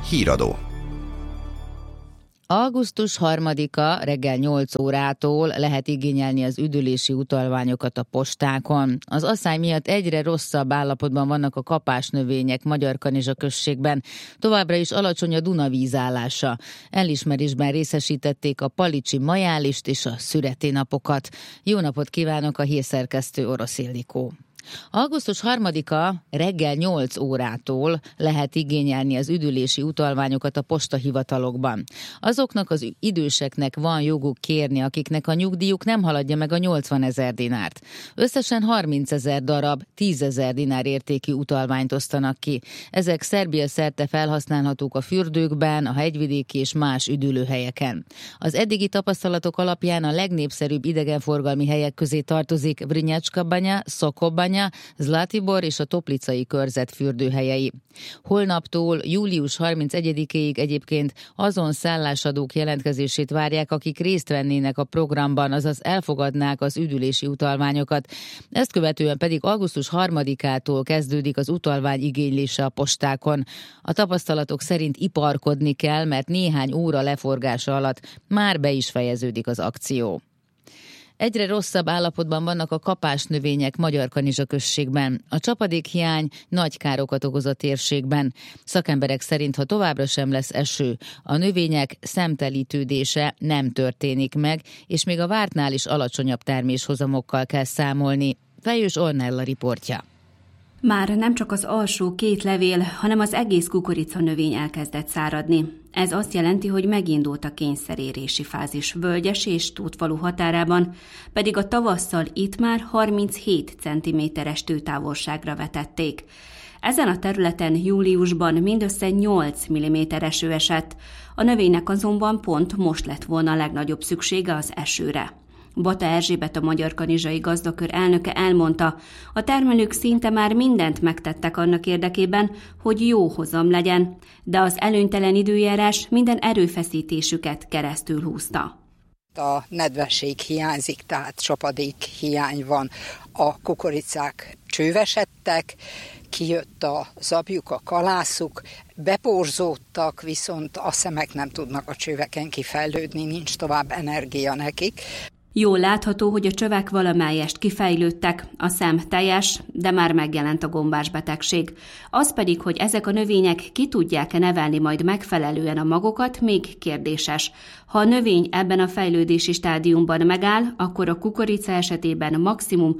Híradó. Augusztus 3-a reggel 8 órától lehet igényelni az üdülési utalványokat a postákon. Az asszály miatt egyre rosszabb állapotban vannak a kapásnövények Magyarkanizsa községben. Továbbra is alacsony a Duna vízállása. Elismerésben részesítették a palicsi majálist és a szüreti napokat. Jó napot kívánok, a hírszerkesztő Orosz Ildikó. Augusztus 3-a reggel 8 órától lehet igényelni az üdülési utalványokat a postahivatalokban. Azoknak az időseknek van joguk kérni, akiknek a nyugdíjuk nem haladja meg a 80 000 dinárt. Összesen 30 000 darab 10 000 dinár értékű utalványt osztanak ki. Ezek Szerbia szerte felhasználhatók a fürdőkben, a hegyvidéki és más üdülőhelyeken. Az eddigi tapasztalatok alapján a legnépszerűbb idegenforgalmi helyek közé tartozik Vrnjačka Banja, Sokobanja, Zlatibor és a Toplicai körzet fürdőhelyei. Holnaptól július 31-ig egyébként azon szállásadók jelentkezését várják, akik részt vennének a programban, azaz elfogadnák az üdülési utalványokat. Ezt követően pedig augusztus 3-ától kezdődik az utalvány igénylése a postákon. A tapasztalatok szerint iparkodni kell, mert néhány óra leforgása alatt már be is fejeződik az akció. Egyre rosszabb állapotban vannak a kapásnövények Magyarkanizsa községben. A csapadékhiány nagy károkat okoz a térségben. Szakemberek szerint, ha továbbra sem lesz eső, a növények szemtelítődése nem történik meg, és még a vártnál is alacsonyabb terméshozamokkal kell számolni. Fejős Ornella riportja. Már nem csak az alsó 2 levél, hanem az egész kukorica növény elkezdett száradni. Ez azt jelenti, hogy megindult a kényszerérési fázis Völgyes és Tótfalu határában, pedig a tavasszal itt már 37 cm-es tőtávolságra vetették. Ezen a területen júliusban mindössze 8 mm eső esett, a növénynek azonban pont most lett volna a legnagyobb szüksége az esőre. Bata Erzsébet, a Magyarkanizsai Gazdakör elnöke elmondta, a termelők szinte már mindent megtettek annak érdekében, hogy jó hozam legyen, de az előnytelen időjárás minden erőfeszítésüket keresztül húzta. A nedvesség hiányzik, tehát csapadék hiány van, a kukoricák csővesedtek, kijött a zabjuk, a kalászuk, beporzódtak, viszont a szemek nem tudnak a csöveken kifejlődni, nincs tovább energia nekik. Jól látható, hogy a csövek valamelyest kifejlődtek, a szem teljes, de már megjelent a gombás betegség. Az pedig, hogy ezek a növények ki tudják-e nevelni majd megfelelően a magokat, még kérdéses. Ha a növény ebben a fejlődési stádiumban megáll, akkor a kukorica esetében maximum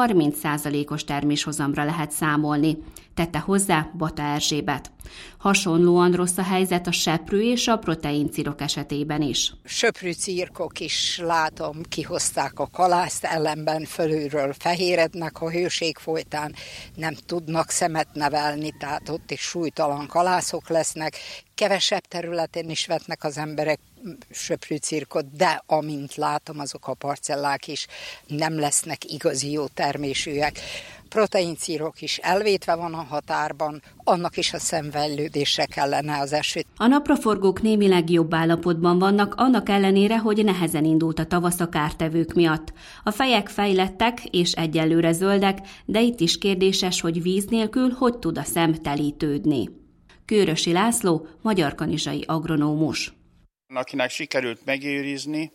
30%-os terméshozamra lehet számolni, tette hozzá Bata Erzsébet. Hasonlóan rossz a helyzet a seprű és a proteincirkok esetében is. Söprűcirkok is látom, kihozták a kalászt, ellenben fölülről fehérednek a hőség folytán, nem tudnak szemet nevelni, tehát ott is súlytalan kalászok lesznek. Kevesebb területén is vetnek az emberek söprűcirkot, de amint látom, azok a parcellák is nem lesznek igazi jó termésűek. Proteincírok is elvétve van a határban, annak is a szemfejlődésre kellene az esőt. A napraforgók némileg jobb állapotban vannak, annak ellenére, hogy nehezen indult a tavasz a kártevők miatt. A fejek fejlettek és egyelőre zöldek, de itt is kérdéses, hogy víz nélkül hogy tud a szem telítődni. Kőrösi László, magyarkanizsai agronómus. Akinek sikerült megőrizni,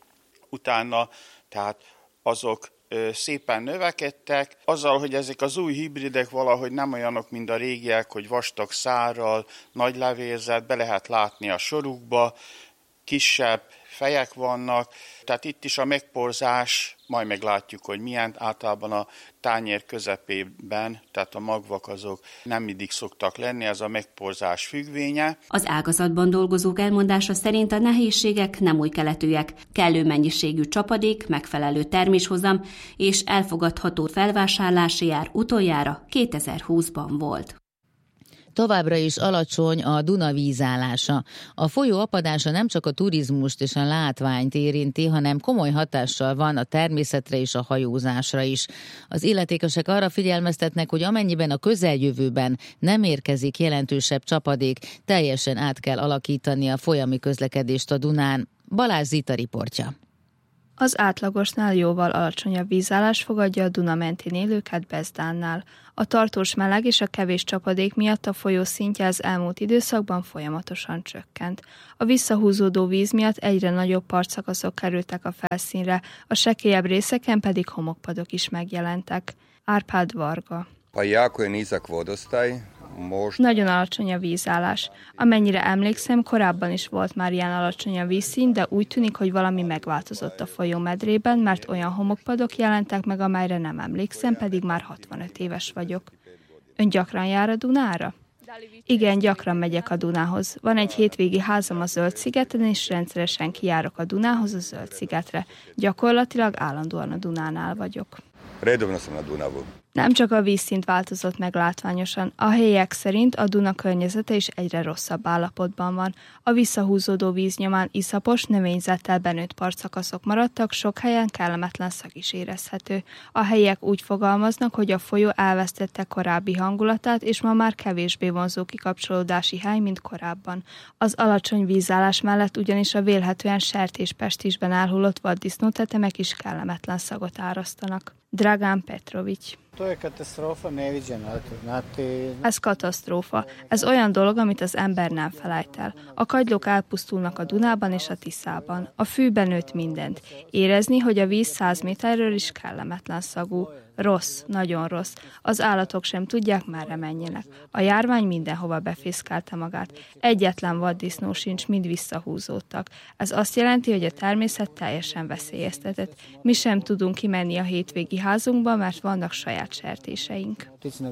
utána tehát azok szépen növekedtek, azzal, hogy ezek az új hibridek valahogy nem olyanok, mint a régiek, hogy vastag szárral, nagy levélzet, be lehet látni a sorukba, kisebb fejek vannak, tehát itt is a megporzás, majd meglátjuk, hogy milyen, általában a tányér közepében, tehát a magvak azok nem mindig szoktak lenni, ez a megporzás függvénye. Az ágazatban dolgozók elmondása szerint a nehézségek nem új keletűek. Kellő mennyiségű csapadék, megfelelő terméshozam és elfogadható felvásárlási ár utoljára 2020-ban volt. Továbbra is alacsony a Duna vízállása. A folyó apadása nem csak a turizmust és a látványt érinti, hanem komoly hatással van a természetre és a hajózásra is. Az illetékesek arra figyelmeztetnek, hogy amennyiben a közeljövőben nem érkezik jelentősebb csapadék, teljesen át kell alakítani a folyami közlekedést a Dunán. Balázs Zita riportja. Az átlagosnál jóval alacsonyabb vízállás fogadja a Duna mentén élőket Bezdánnál. A tartós meleg és a kevés csapadék miatt a folyó szintje az elmúlt időszakban folyamatosan csökkent. A visszahúzódó víz miatt egyre nagyobb partszakaszok kerültek a felszínre, a sekélyebb részeken pedig homokpadok is megjelentek. Árpád Varga. Nagyon alacsony a vízállás. Amennyire emlékszem, korábban is volt már ilyen alacsony a vízszint, de úgy tűnik, hogy valami megváltozott a folyó medrében, mert olyan homokpadok jelentek meg, amelyre nem emlékszem, pedig már 65 éves vagyok. Ön gyakran jár a Dunára? Igen, gyakran megyek a Dunához. Van egy hétvégi házam a Zöld-szigeten, és rendszeresen kijárok a Dunához a Zöld-szigetre. Gyakorlatilag állandóan a Dunánál vagyok. Nem csak a vízszint változott meg látványosan, a helyiek szerint a Duna környezete is egyre rosszabb állapotban van. A visszahúzódó víz nyomán iszapos, növényzettel benőtt partszakaszok maradtak, sok helyen kellemetlen szag is érezhető. A helyiek úgy fogalmaznak, hogy a folyó elvesztette korábbi hangulatát, és ma már kevésbé vonzó kikapcsolódási hely, mint korábban. Az alacsony vízállás mellett ugyanis a vélhetően sertéspestisben elhullott vaddisznótetemek is kellemetlen szagot árasztanak. Dragán Petrovics. Ez katasztrófa. Ez olyan dolog, amit az ember nem felejt el. A kagylók elpusztulnak a Dunában és a Tiszában. A fűben nőtt mindent. Érezni, hogy a víz 100 méterről is kellemetlen szagú. Rossz, nagyon rossz. Az állatok sem tudják, merre menjenek. A járvány mindenhova befészkelte magát. Egyetlen vaddisznó sincs, mind visszahúzódtak. Ez azt jelenti, hogy a természet teljesen veszélyeztetett. Mi sem tudunk kimenni a hétvégi házunkba, mert vannak saját sertéseink.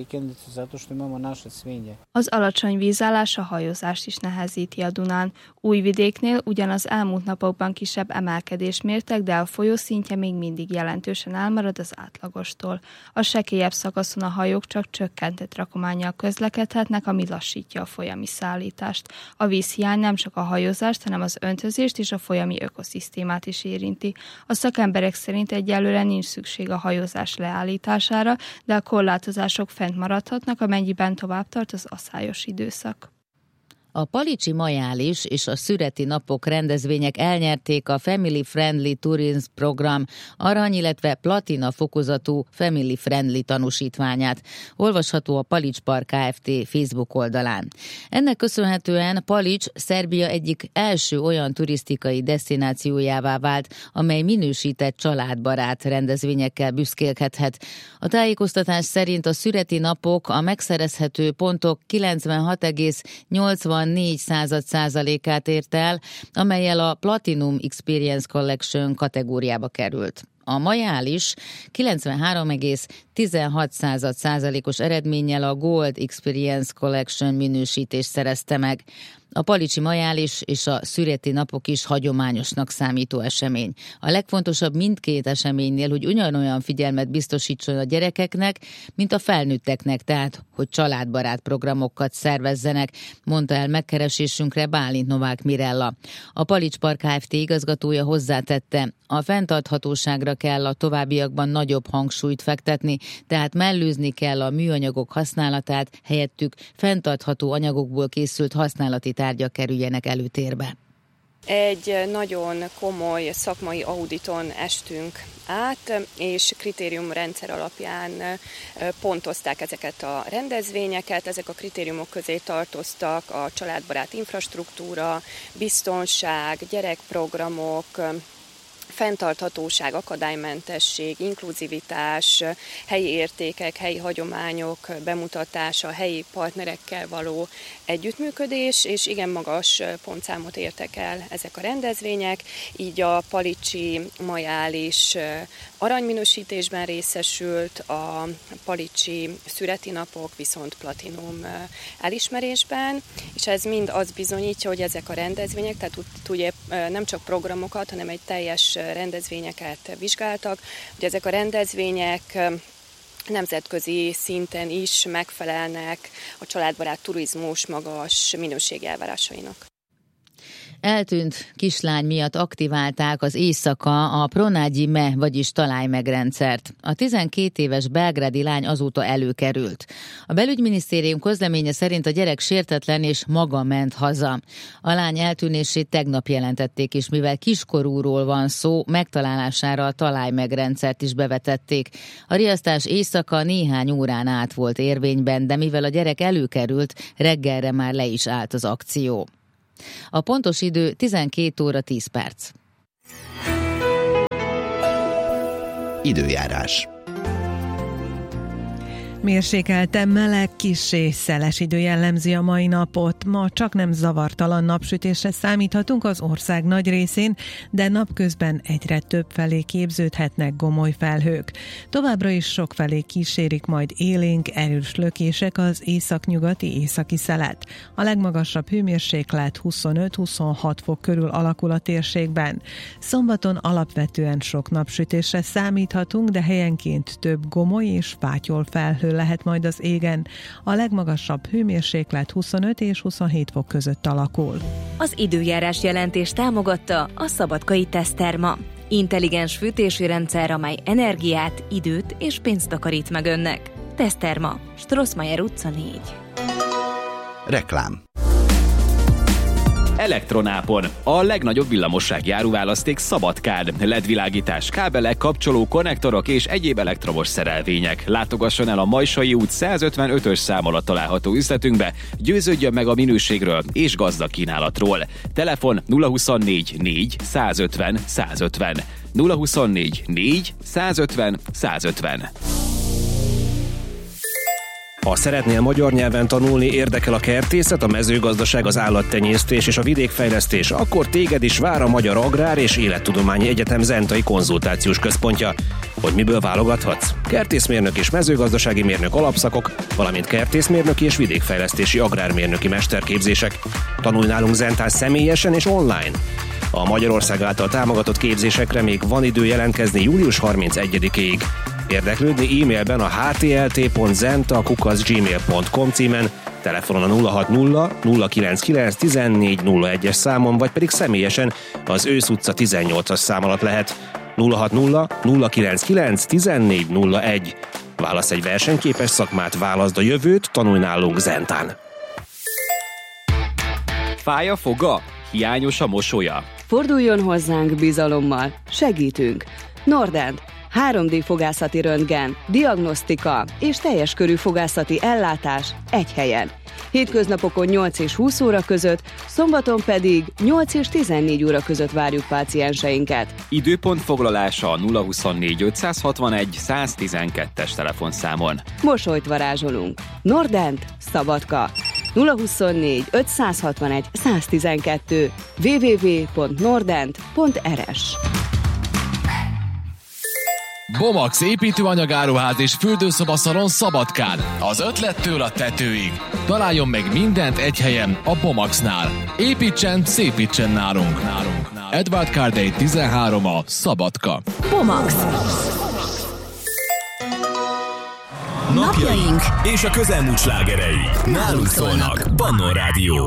Az alacsony vízállás a hajózást is nehezíti a Dunán. Újvidéknél ugyan az elmúlt napokban kisebb emelkedést mértek, de a folyó szintje még mindig jelentősen elmarad az átlagostól. A sekélyebb szakaszon a hajók csak csökkentett rakománnyal közlekedhetnek, ami lassítja a folyami szállítást. A vízhiány nem csak a hajózást, hanem az öntözést és a folyami ökoszisztémát is érinti. A szakemberek szerint egyelőre nincs szükség a hajózás leállítására, de a korlátozások fent maradhatnak, amennyiben tovább tart az aszályos időszak. A Palicsi Majális és a Szüreti Napok rendezvények elnyerték a Family Friendly Tourism program arany, illetve platina fokozatú Family Friendly tanúsítványát. Olvasható a Palics Park Kft. Facebook oldalán. Ennek köszönhetően Palics Szerbia egyik első olyan turisztikai desztinációjává vált, amely minősített családbarát rendezvényekkel büszkélkedhet. A tájékoztatás szerint a Szüreti Napok a megszerezhető pontok 96,84%-át ért el, amellyel a Platinum Experience Collection kategóriába került. A Majális 93,16%-os eredménnyel a Gold Experience Collection minősítést szerezte meg. A Palicsi Majális és a Szüreti Napok is hagyományosnak számító esemény. A legfontosabb mindkét eseménynél, hogy ugyanolyan figyelmet biztosítson a gyerekeknek, mint a felnőtteknek, tehát, hogy családbarát programokat szervezzenek, mondta el megkeresésünkre Bálint Novák Mirella. A Palics Park Kft. Igazgatója hozzátette, a fenntarthatóságra kell a továbbiakban nagyobb hangsúlyt fektetni, tehát mellőzni kell a műanyagok használatát, helyettük fenntartható anyagokból készült használati tárgyak kerüljenek előtérbe. Egy nagyon komoly szakmai auditon estünk át, és kritériumrendszer alapján pontozták ezeket a rendezvényeket. Ezek a kritériumok közé tartoztak a családbarát infrastruktúra, biztonság, gyerekprogramok, fenntarthatóság, akadálymentesség, inkluzivitás, helyi értékek, helyi hagyományok bemutatása, helyi partnerekkel való együttműködés, és igen magas pontszámot értek el ezek a rendezvények, így a Palicsi Majális aranyminősítésben részesült, a Palicsi Szüreti Napok viszont platinum elismerésben, és ez mind azt bizonyítja, hogy ezek a rendezvények, tehát ugye nem csak programokat, hanem egy teljes rendezvényeket vizsgáltak, hogy ezek a rendezvények nemzetközi szinten is megfelelnek a családbarát turizmus magas minőségi elvárásainak. Eltűnt kislány miatt aktiválták az éjszaka a Pronágyi Me, vagyis találj meg rendszert. A 12 éves belgrádi lány azóta előkerült. A belügyminisztérium közleménye szerint a gyerek sértetlen és maga ment haza. A lány eltűnését tegnap jelentették, és mivel kiskorúról van szó, megtalálására a találj meg rendszert is bevetették. A riasztás éjszaka néhány órán át volt érvényben, de mivel a gyerek előkerült, reggelre már le is állt az akció. A pontos idő 12 óra 10 perc. Időjárás. Mérsékelten meleg, kissé szeles idő jellemzi a mai napot. Ma csak nem zavartalan napsütésre számíthatunk az ország nagy részén, de napközben egyre több felé képződhetnek gomoly felhők. Továbbra is sok felé kísérik majd élénk, erős lökések az északnyugati északi szelet. A legmagasabb hőmérséklet 25-26 fok körül alakul a térségben. Szombaton alapvetően sok napsütésre számíthatunk, de helyenként több gomoly és fátyol felhő lehet majd az égen. A legmagasabb hőmérséklet 25 és 27 fok között alakul. Az időjárás jelentés támogatta a Szabadkai Teszterma. Intelligens fűtési rendszer, amely energiát, időt és pénzt takarít meg önnek. Teszterma, Strossmayer utca 4. Reklám. Elektronápon. A legnagyobb villamossági áruválaszték Szabadkán. LED-világítás, kábelek, kapcsoló, konnektorok és egyéb elektromos szerelvények. Látogasson el a Majsai út 155-ös szám alatt található üzletünkbe, győződjön meg a minőségről és gazdag kínálatról. Telefon 024 4 150 150. 024 4 150 150. Ha szeretnél magyar nyelven tanulni, érdekel a kertészet, a mezőgazdaság, az állattenyésztés és a vidékfejlesztés, akkor téged is vár a Magyar Agrár és Élettudományi Egyetem Zentai Konzultációs Központja. Hogy miből válogathatsz? Kertészmérnök és mezőgazdasági mérnök alapszakok, valamint kertészmérnöki és vidékfejlesztési agrármérnöki mesterképzések. Tanulj nálunk Zentán személyesen és online. A Magyarország által támogatott képzésekre még van idő jelentkezni július 31-ig. Érdeklődni e-mailben a htlt.zenta@gmail.com címen, telefonon a 060 099 1401-es számon, vagy pedig személyesen az Ősz utca 18-as szám alatt lehet. 060 099 1401. Válasz egy versenyképes szakmát, válaszd a jövőt, tanulj nálunk Zentán. Fáj a foga? Hiányos a mosolya? Forduljon hozzánk bizalommal, segítünk. Nordent, 3D fogászati röntgen, diagnosztika és teljes körű fogászati ellátás egy helyen. Hétköznapokon 8 és 20 óra között, szombaton pedig 8 és 14 óra között várjuk pácienseinket. Időpontfoglalása a 024 561 112-es telefonszámon. Mosolyt varázsolunk. Nordent, Szabadka. 024 561 112 www.nordent.rs. Bomax építőanyagáruház és fürdőszobaszalon Szabadkán. Az ötlettől a tetőig. Találjon meg mindent egy helyen a Bomaxnál. Építsen, szépítsen nálunk. Edward Cardey 13 a Szabadka. Bomax. Napjaink és a közelmúlt slágerei. Nálunk szólnak. Pannon Rádió.